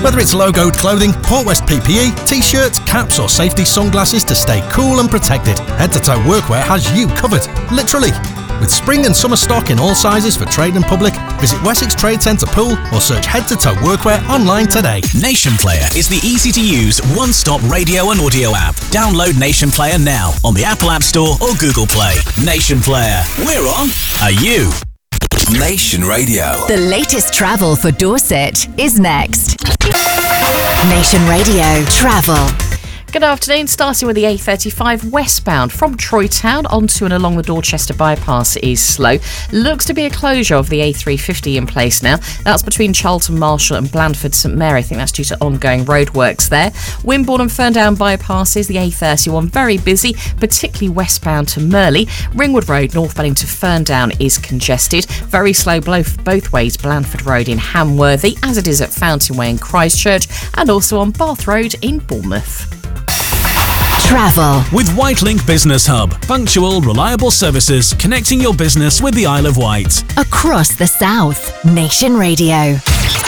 Whether it's logoed clothing, Port West PPE, t-shirts, caps or safety sunglasses to stay cool and protected, Head to Toe Workwear has you covered. Literally. With spring and summer stock in all sizes for trade and public, visit Wessex Trade Centre Pool or search Head to Toe Workwear online today. Nation Player is the easy-to-use, one-stop radio and audio app. Download Nation Player now on the Apple App Store or Google Play. Nation Player. We're on. Are you? Nation Radio. The latest travel for Dorset is next. Nation Radio Travel. Good afternoon, starting with the A35 westbound from Troy Town onto and along the Dorchester bypass is slow. Looks to be a closure of the A350 in place now. That's between Charlton Marshall and Blandford St Mary. I think that's due to ongoing roadworks there. Wimborne and Ferndown bypasses, the A31 very busy, particularly westbound to Merley. Ringwood Road northbound into Ferndown is congested. Very slow both ways, Blandford Road in Hamworthy, as it is at Fountain Way in Christchurch, and also on Bath Road in Bournemouth. Travel. With Whitelink Business Hub. Punctual, reliable services connecting your business with the Isle of Wight. Across the South. Nation Radio.